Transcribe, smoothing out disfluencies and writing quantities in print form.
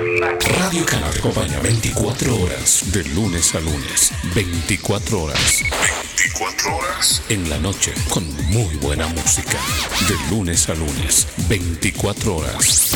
Radio Cana te acompaña 24 horas, de lunes a lunes. 24 horas. 24 horas. En la noche, con muy buena música. De lunes a lunes. 24 horas.